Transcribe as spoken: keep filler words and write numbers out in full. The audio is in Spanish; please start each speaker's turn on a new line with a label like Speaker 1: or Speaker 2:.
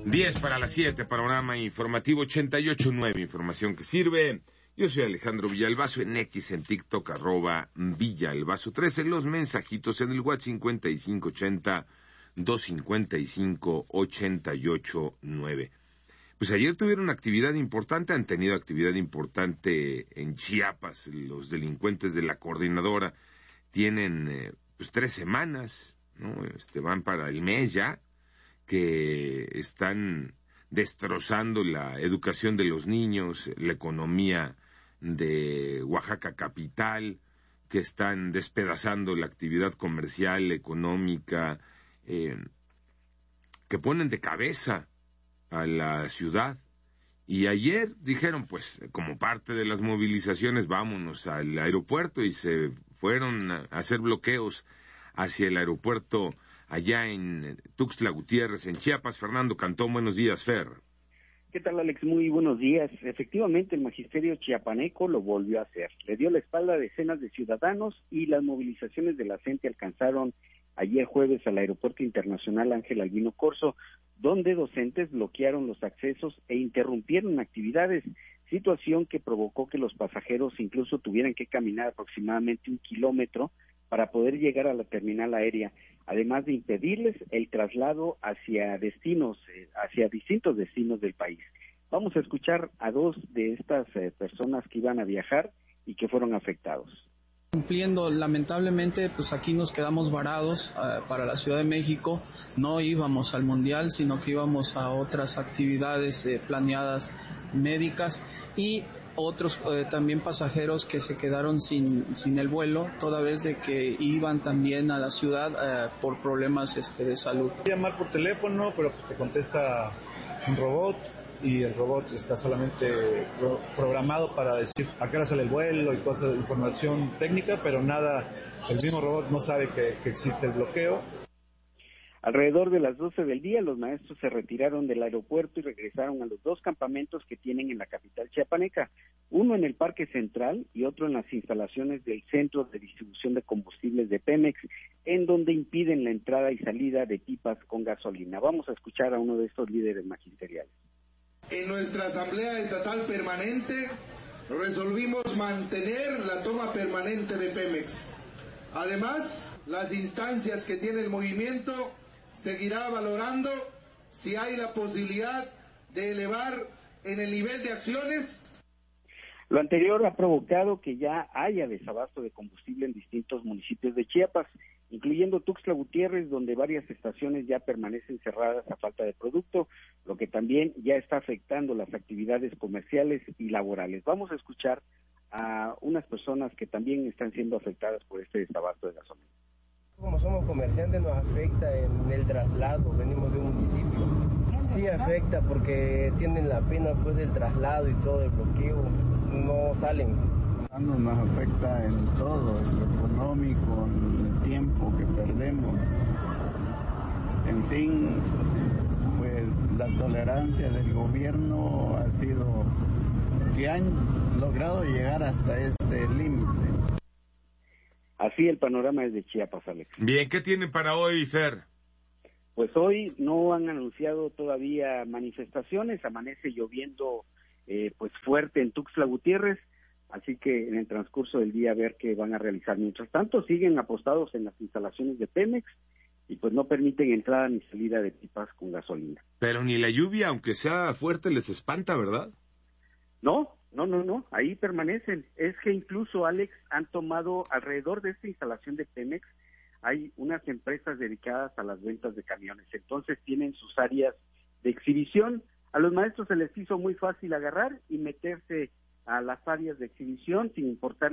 Speaker 1: diez para las siete, panorama informativo ochenta y ocho punto nueve, información que sirve. Yo soy Alejandro Villalbazo, en X, en TikTok, arroba Villalbazo trece, los mensajitos en el WhatsApp cincuenta y cinco ochenta, doscientos cincuenta y cinco, ochenta y ocho nueve. Pues ayer tuvieron actividad importante, han tenido actividad importante en Chiapas, los delincuentes de la coordinadora tienen eh, pues tres semanas, ¿no? Este, van para el mes ya, que están destrozando la educación de los niños, la economía de Oaxaca capital, que están despedazando la actividad comercial, económica, eh, que ponen de cabeza a la ciudad. Y ayer dijeron, pues, como parte de las movilizaciones, vámonos al aeropuerto, y se fueron a hacer bloqueos hacia el aeropuerto allá en Tuxtla Gutiérrez, en Chiapas. Fernando Cantón, buenos días, Fer.
Speaker 2: ¿Qué tal, Alex? Muy buenos días. Efectivamente, el magisterio chiapaneco lo volvió a hacer. Le dio la espalda a decenas de ciudadanos y las movilizaciones de la gente alcanzaron ayer jueves al Aeropuerto Internacional Ángel Albino Corzo, donde docentes bloquearon los accesos e interrumpieron actividades, situación que provocó que los pasajeros incluso tuvieran que caminar aproximadamente un kilómetro para poder llegar a la terminal aérea, además de impedirles el traslado hacia destinos, eh, hacia distintos destinos del país. Vamos a escuchar a dos de estas eh, personas que iban a viajar y que fueron afectados.
Speaker 3: Cumpliendo, lamentablemente, pues aquí nos quedamos varados uh, para la Ciudad de México. No íbamos al Mundial, sino que íbamos a otras actividades eh, planeadas médicas, y otros eh, también pasajeros que se quedaron sin sin el vuelo, toda vez de que iban también a la ciudad eh, por problemas este de salud.
Speaker 4: Llamar por teléfono, pero pues te contesta un robot, y el robot está solamente pro- programado para decir a qué hora sale el vuelo y cosas, información técnica, pero nada, el mismo robot no sabe que, que existe el bloqueo.
Speaker 2: Alrededor de las doce del día, los maestros se retiraron del aeropuerto y regresaron a los dos campamentos que tienen en la capital chiapaneca, uno en el Parque Central y otro en las instalaciones del Centro de Distribución de Combustibles de Pemex, en donde impiden la entrada y salida de pipas con gasolina. Vamos a escuchar a uno de estos líderes magisteriales.
Speaker 5: En nuestra Asamblea Estatal Permanente resolvimos mantener la toma permanente de Pemex. Además, las instancias que tiene el movimiento seguirá valorando si hay la posibilidad de elevar en el nivel de acciones.
Speaker 2: Lo anterior ha provocado que ya haya desabasto de combustible en distintos municipios de Chiapas, incluyendo Tuxtla Gutiérrez, donde varias estaciones ya permanecen cerradas a falta de producto, lo que también ya está afectando las actividades comerciales y laborales. Vamos a escuchar a unas personas que también están siendo afectadas por este desabasto de gasolina.
Speaker 6: Como somos comerciantes nos afecta en el traslado, venimos de un municipio. Sí afecta porque tienen la pena pues del traslado y todo el bloqueo, no salen.
Speaker 7: Nos afecta en todo, en lo económico, en el tiempo que perdemos. En fin, pues la tolerancia del gobierno ha sido que han logrado llegar hasta este límite.
Speaker 2: Así el panorama es de Chiapas, Alex.
Speaker 1: Bien, ¿qué tienen para hoy, Fer?
Speaker 2: Pues hoy no han anunciado todavía manifestaciones, amanece lloviendo eh, pues fuerte en Tuxtla Gutiérrez, así que en el transcurso del día a ver qué van a realizar. Mientras tanto, siguen apostados en las instalaciones de Pemex y pues no permiten entrada ni salida de pipas con gasolina.
Speaker 1: Pero ni la lluvia, aunque sea fuerte, les espanta, ¿verdad?
Speaker 2: No, no, no, no, ahí permanecen. Es que incluso, Alex, han tomado alrededor de esta instalación de Pemex, hay unas empresas dedicadas a las ventas de camiones, entonces tienen sus áreas de exhibición. A los maestros se les hizo muy fácil agarrar y meterse a las áreas de exhibición sin importar